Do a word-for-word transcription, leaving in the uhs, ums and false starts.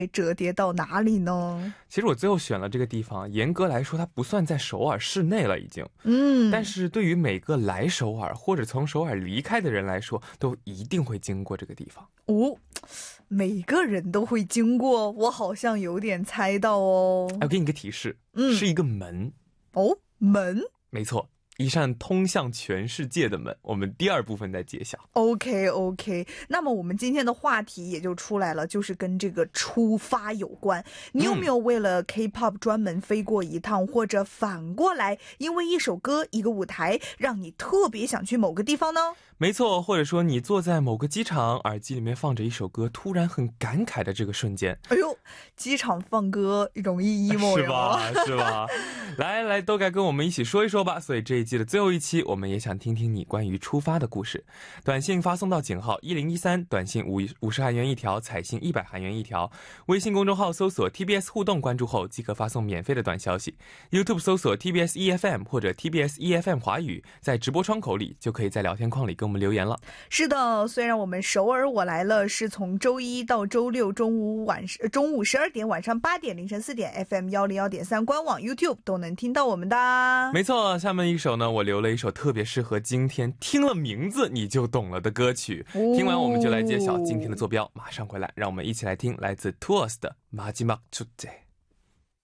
折叠到哪里呢？ 其实我最后选了这个地方，严格来说它不算在首尔市内了已经， 嗯， 但是对于每个来首尔或者从首尔离开的人来说，都一定会经过这个地方。 哦，每个人都会经过，我好像有点猜到哦。 我给你个提示， 嗯， 是一个门。 哦，门？ 没错，一扇通向全世界的门，我们第二部分再揭晓。 OK OK， 那么我们今天的话题也就出来了，就是跟这个出发有关。你有没有为了 K-pop 专门飞过一趟，或者反过来因为一首歌一个舞台让你特别想去某个地方呢？ 没错，或者说你坐在某个机场，耳机里面放着一首歌，突然很感慨的这个瞬间。 哎呦，机场放歌容易 emo 是吧是吧来来，都该跟我们一起说一说吧。所以这一季的最后一期，我们也想听听你关于出发的故事。短信发送到井号一零一三，短信五五十韩元一条，彩信一百韩元一条。微信公众号搜索 T B S 互动，关注后即可发送免费的短消息。 YouTube 搜索 T B S E F M 或者 T B S E F M 华语，在直播窗口里就可以在聊天框里跟我们留言了。 是的，虽然我们首尔我来了是从周一到周六中午晚中午十二点、晚上八点、凌晨四点 F M 一零一点三官网 YouTube 都能听到我们的。 没错，下面一首呢，我留了一首特别适合今天听了名字你就懂了的歌曲。 哦， 听完我们就来揭晓今天的坐标，马上回来让我们一起来听来自 T W O S 的마지막 축제。